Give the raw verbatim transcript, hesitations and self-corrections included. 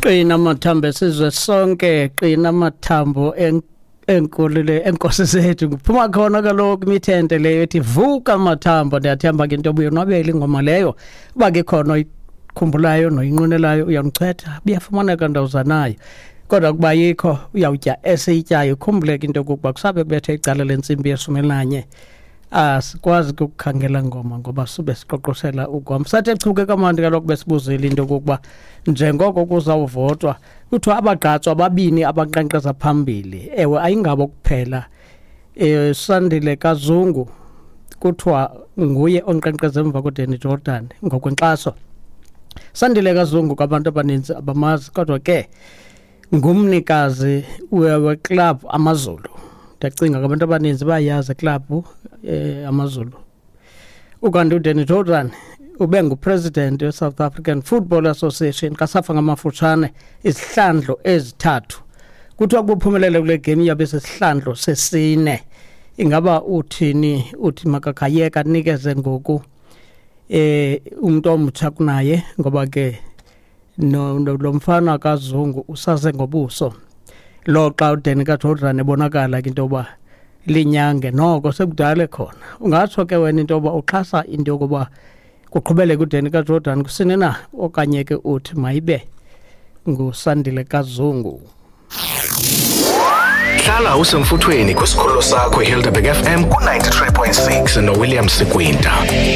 Qina amathambo esizwe sonke, qina amathambo enkolile enkosi zethu. Kuphuma khona kaloku imithente leyo ethi vuka amathambo. Ndiyathemba ke into obuyonwabela ingoma leyo. Uba ke khona oyikhumbulayo noyinqwenelayo uyamchetha, buyafumaneka ndawuzanayo. Kodwa kuba yikho uyawutya eseyityayo, ukhumbuleke into yokokuba kusabe kubethe icala lentsimbi yeshumi elinanye. Asikwazi ukukhangela ngoma ngoba sube siqoqosela ugoma. Sathe chuke kamandi kaloku besibuzile into yokokuba njengoko kuzawuvotwa kuthiwa abagqatswa ababini abanqenqeza phambili. Ewe ayingabo kuphela. Eh Sandile Kazungu kuthiwa nguye onqenqeza emva koDanny Jordan ngokwenkxaso. Sandile Kazungu kwabantu abaninzi abamazi, kodwa ke ngumnikazi we-club Amazulu. Ndiyacinga abantu abaninzi bayazi club eh Amazulu. Ukanti uDanny Jordan ube ngupresident we-South African Football Association kasafa ngamafutshane isihlandlo ezithathu. Kuthiwa kubuphumelele kule game yabe sesihlandlo sesine. Ingaba uthini uthi makakhayeka nikeze ngoku eh umuntu omutsha kunaye ngoba ke no lo mfana kaZungu usaze ngobuso. Lo xa uDanny Jordan ebonakala into yoba linyange noko sekudala khona. Ungatsho ke wena into yoba uxhasa into yokuba kuqhubeleke uDanny Jordan kusini na, okanye ke uthi mayibe nguSandile Kazungu. Hlala usemfuthweni kwisikhululo sakho iHilderberg F M ku ninety-three point six no William Sikwinta.